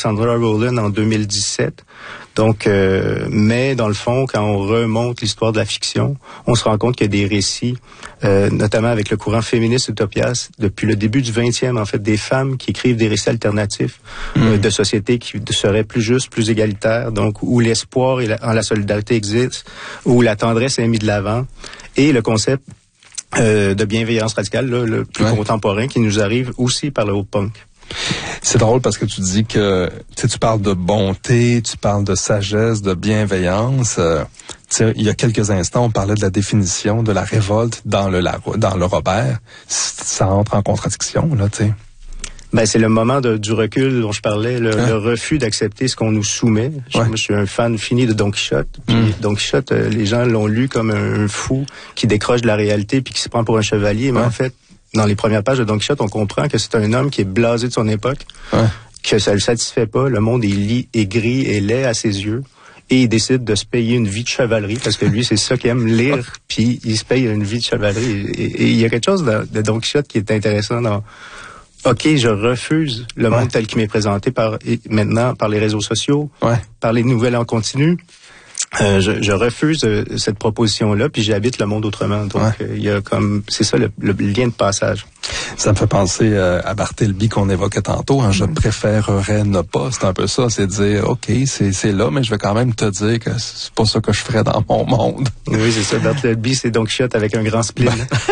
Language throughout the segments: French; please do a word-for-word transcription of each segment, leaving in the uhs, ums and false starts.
Sandra Rowland en deux mille dix-sept. Donc, euh, mais dans le fond, quand on remonte l'histoire de la fiction, on se rend compte qu'il y a des récits, euh, notamment avec le courant féministe utopias, depuis le début du vingtième, en fait, des femmes qui écrivent des récits alternatifs mmh. euh, de sociétés qui seraient plus justes, plus égalitaires, donc où l'espoir et la, en la solidarité existent, où la tendresse est mise de l'avant, et le concept euh, de bienveillance radicale, là, le plus ouais. contemporain, qui nous arrive aussi par le pop-punk. C'est drôle parce que tu dis que tu parles de bonté, tu parles de sagesse, de bienveillance. Euh, il y a quelques instants, on parlait de la définition de la révolte dans le dans le Robert. Ça entre en contradiction, là, tu sais. Ben, c'est le moment de, du recul dont je parlais, le, hein? le refus d'accepter ce qu'on nous soumet. Je, ouais. Moi, je suis un fan fini de Don Quichotte. Puis mm. Don Quichotte, euh, les gens l'ont lu comme un, un fou qui décroche de la réalité puis qui se prend pour un chevalier. Mais ouais. en fait, dans les premières pages de Don Quichotte, on comprend que c'est un homme qui est blasé de son époque, ouais. que ça le satisfait pas. Le monde est, li, est gris et laid à ses yeux. Et il décide de se payer une vie de chevalerie, parce que lui, c'est ça qu'il aime lire, puis il se paye une vie de chevalerie. Et, et, et il y a quelque chose de, de Don Quichotte qui est intéressant dans... OK, je refuse le monde ouais. tel qu'il m'est présenté par et maintenant par les réseaux sociaux, ouais. par les nouvelles en continu. Euh, je, je refuse euh, cette proposition-là, puis j'habite le monde autrement. Donc, il ouais. euh, y a comme, c'est ça le, le lien de passage. Ça me fait penser euh, à Bartleby qu'on évoquait tantôt. Hein, je préférerais ne pas. C'est un peu ça, c'est dire, OK, c'est, c'est là, mais je vais quand même te dire que c'est pas ça que je ferais dans mon monde. Oui, c'est ça. Bartleby, c'est Don Quichotte avec un grand spleen.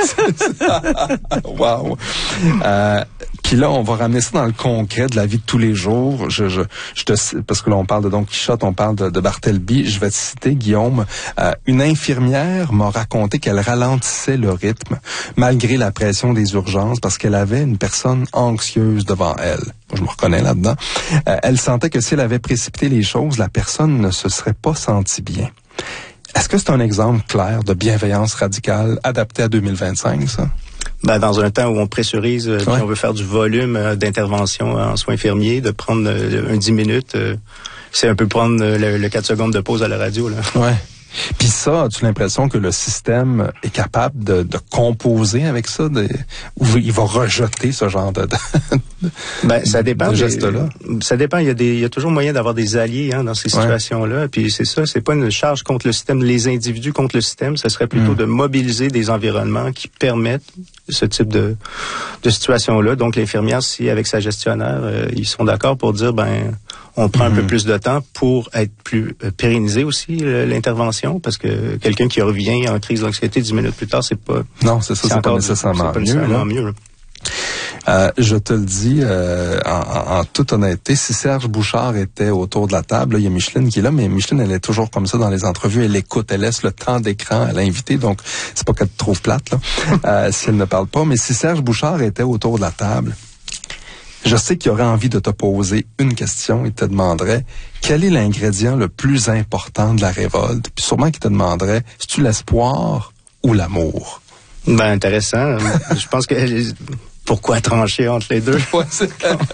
Wow. Euh, Puis là, on va ramener ça dans le concret de la vie de tous les jours. Je, je, je te, parce que là, on parle de Don Quichotte, on parle de, de Bartleby. Je vais te citer, Guillaume. Euh, une infirmière m'a raconté qu'elle ralentissait le rythme malgré la pression des urgences parce qu'elle avait une personne anxieuse devant elle. Moi, je me reconnais là-dedans. Euh, elle sentait que si elle avait précipité les choses, la personne ne se serait pas sentie bien. Est-ce que c'est un exemple clair de bienveillance radicale adaptée à deux mille vingt-cinq, ça? Ben, dans un temps où on pressurise, euh, ouais. puis on veut faire du volume euh, d'intervention en soins infirmiers, de prendre euh, un dix minutes, euh, c'est un peu prendre euh, le, le quatre secondes de pause à la radio, là. Ouais. Puis ça, as-tu l'impression que le système est capable de, de composer avec ça, de, ou il va rejeter ce genre de, de, ben, ça dépend de gestes-là? Ça dépend. Il y a des, il y a toujours moyen d'avoir des alliés hein, dans ces ouais. situations-là. Puis c'est ça, c'est pas une charge contre le système, les individus contre le système. Ça serait plutôt mmh. de mobiliser des environnements qui permettent ce type de, de situation-là. Donc l'infirmière, si avec sa gestionnaire, euh, ils sont d'accord pour dire, ben, on prend mmh. un peu plus de temps pour être plus euh, pérenniser aussi euh, l'intervention, parce que quelqu'un qui revient en crise d'anxiété dix minutes plus tard, c'est pas... Non, c'est ça, c'est, c'est pas nécessairement c'est pas mieux. Nécessairement mieux là. Euh, je te le dis euh, en, en, en toute honnêteté, si Serge Bouchard était autour de la table, là, il y a Micheline qui est là, mais Micheline, elle est toujours comme ça dans les entrevues, elle écoute, elle laisse le temps d'écran à l'invité, donc c'est pas qu'elle te trouve plate là, euh, si elle ne parle pas, mais si Serge Bouchard était autour de la table, je sais qu'il aurait envie de te poser une question. Il te demanderait quel est l'ingrédient le plus important de la révolte. Puis sûrement qu'il te demanderait, est-ce l'espoir ou l'amour? Ben intéressant. Je pense que pourquoi trancher entre les deux? Ouais, c'est...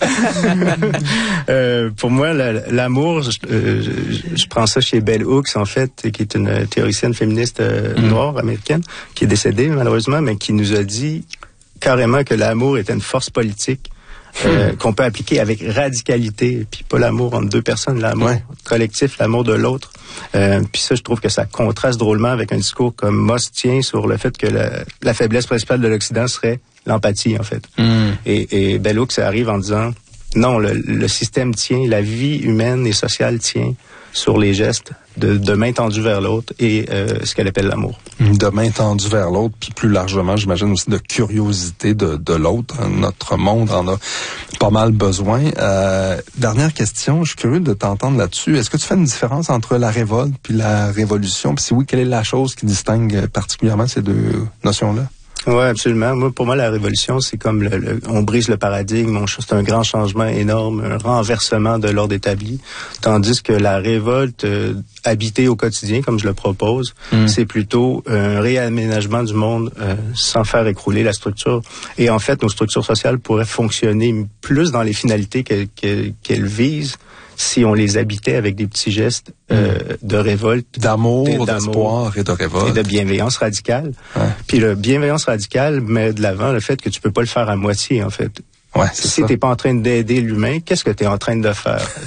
euh, pour moi, la, l'amour, je, euh, je, je prends ça chez Bell Hooks, en fait, qui est une théoricienne féministe euh, mm. noire américaine, qui est décédée malheureusement, mais qui nous a dit carrément que l'amour était une force politique. Euh, qu'on peut appliquer avec radicalité, puis pas l'amour entre deux personnes, l'amour ouais. collectif, l'amour de l'autre. Euh, puis ça, je trouve que ça contraste drôlement avec un discours comme Moss tient sur le fait que la, la faiblesse principale de l'Occident serait l'empathie, en fait. Mm. Et, et Bell Hooks, ça arrive en disant, non, le, le système tient, la vie humaine et sociale tient sur les gestes de, de main tendue vers l'autre et euh, ce qu'elle appelle l'amour. De main tendue vers l'autre, puis plus largement, j'imagine aussi de curiosité de, de l'autre. Notre monde en a pas mal besoin. Euh, dernière question, je suis curieux de t'entendre là-dessus. Est-ce que tu fais une différence entre la révolte puis la révolution? Puis si oui, quelle est la chose qui distingue particulièrement ces deux notions-là? Oui, absolument. Moi, pour moi, la révolution, c'est comme le, le, on brise le paradigme, on, c'est un grand changement énorme, un renversement de l'ordre établi. Tandis que la révolte euh, habitée au quotidien, comme je le propose, mmh. c'est plutôt un réaménagement du monde euh, sans faire écrouler la structure. Et en fait, nos structures sociales pourraient fonctionner plus dans les finalités qu'elles, qu'elles, qu'elles visent si on les habitait avec des petits gestes euh, mmh. de révolte. D'amour, d'amour, d'espoir et de révolte. Et de bienveillance radicale. Ouais. Puis la bienveillance radicale met de l'avant le fait que tu peux pas le faire à moitié, en fait. Ouais, c'est si ça. T'es pas en train d'aider l'humain, qu'est-ce que tu es en train de faire?